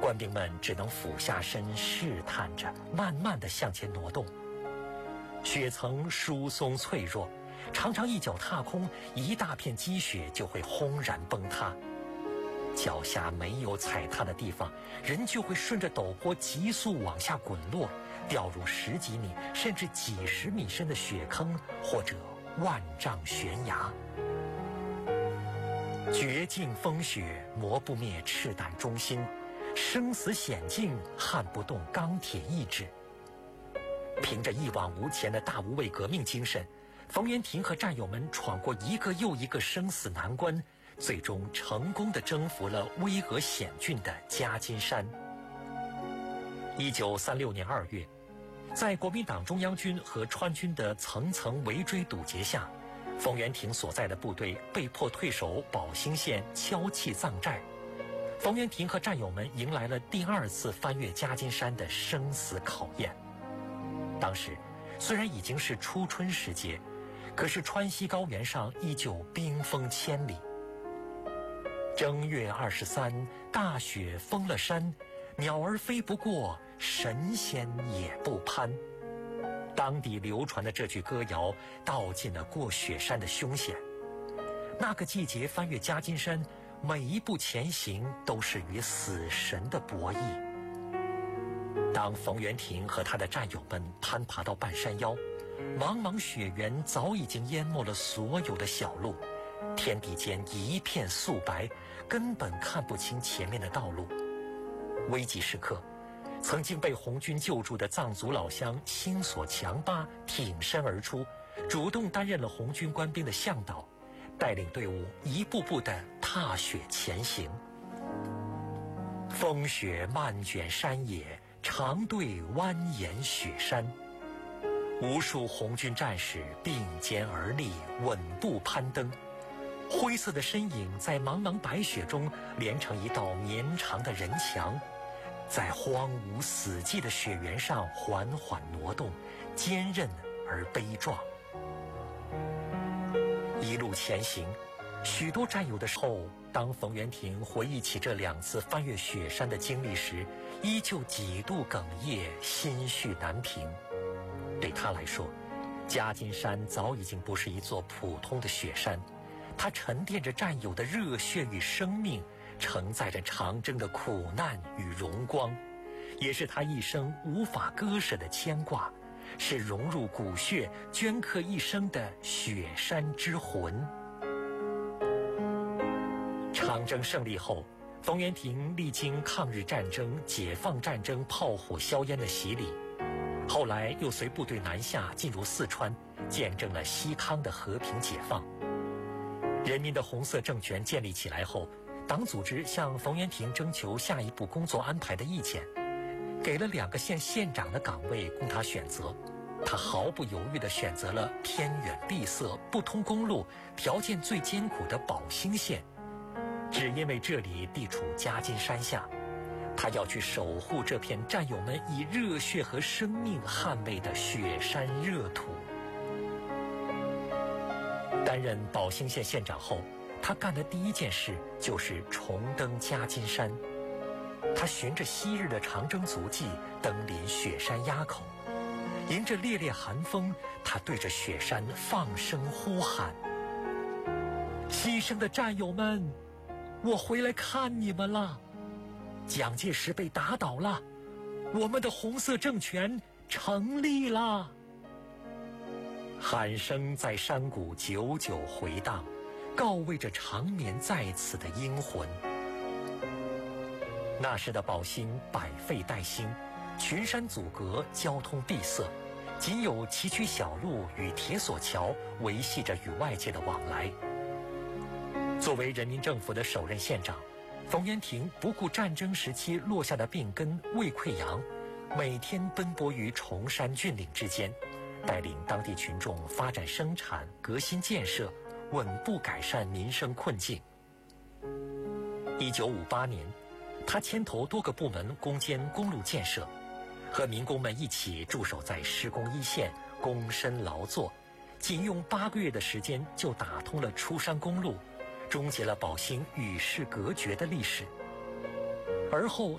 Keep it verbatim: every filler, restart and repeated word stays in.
官兵们只能俯下身试探着，慢慢地向前挪动。雪层疏松脆弱，常常一脚踏空，一大片积雪就会轰然崩塌。脚下没有踩踏的地方，人就会顺着陡坡急速往下滚落，掉入十几米甚至几十米深的雪坑，或者万丈悬崖。绝境风雪磨不灭赤胆忠心，生死险境撼不动钢铁意志。凭着一往无前的大无畏革命精神，冯元廷和战友们闯过一个又一个生死难关，最终成功地征服了巍峨险峻的夹金山。一九三六年二月，在国民党中央军和川军的层层围追堵截下，冯元廷所在的部队被迫退守宝兴县敲弃藏寨。冯元廷和战友们迎来了第二次翻越夹金山的生死考验。当时虽然已经是初春时节，可是川西高原上依旧冰封千里。正月二十三，大雪封了山，鸟儿飞不过，神仙也不攀。当地流传的这句歌谣道尽了过雪山的凶险。那个季节翻越夹金山，每一步前行都是与死神的博弈。当冯元廷和他的战友们攀爬到半山腰，茫茫雪原早已经淹没了所有的小路，天地间一片素白，根本看不清前面的道路。危急时刻，曾经被红军救助的藏族老乡星索强巴挺身而出，主动担任了红军官兵的向导，带领队伍一步步地踏雪前行。风雪漫卷山野，长队蜿蜒雪山。无数红军战士并肩而立，稳步攀登，灰色的身影在茫茫白雪中连成一道绵长的人墙，在荒芜死寂的雪原上缓缓挪动，坚韧而悲壮。一路前行，许多战友的时候，当冯元廷回忆起这两次翻越雪山的经历时，依旧几度哽咽，心绪难平。对他来说，夹金山早已经不是一座普通的雪山，它沉淀着战友的热血与生命，承载着长征的苦难与荣光，也是他一生无法割舍的牵挂，是融入骨血、镌刻一生的雪山之魂。长征胜利后，冯元廷历经抗日战争、解放战争炮火硝烟的洗礼，后来又随部队南下进入四川，见证了西康的和平解放。人民的红色政权建立起来后，党组织向冯元廷征求下一步工作安排的意见，给了两个县县长的岗位供他选择。他毫不犹豫地选择了偏远闭塞、不通公路、条件最艰苦的宝兴县，只因为这里地处夹金山下，他要去守护这片战友们以热血和生命捍卫的雪山热土。担任宝兴县县长后，他干的第一件事就是重登夹金山。他循着昔日的长征足迹，登临雪山垭口，迎着烈烈寒风，他对着雪山放声呼喊：牺牲的战友们，我回来看你们了！蒋介石被打倒了，我们的红色政权成立了！喊声在山谷久久回荡，告慰着长眠在此的英魂。那时的宝兴百废待兴，群山阻隔，交通闭塞，仅有崎岖小路与铁索桥维系着与外界的往来。作为人民政府的首任县长，冯元廷不顾战争时期落下的病根胃溃疡，每天奔波于崇山峻岭之间，带领当地群众发展生产、革新建设，稳步改善民生困境。一九五八年，他牵头多个部门攻坚公路建设，和民工们一起驻守在施工一线，躬身劳作，仅用八个月的时间就打通了出山公路，终结了宝兴与世隔绝的历史。而后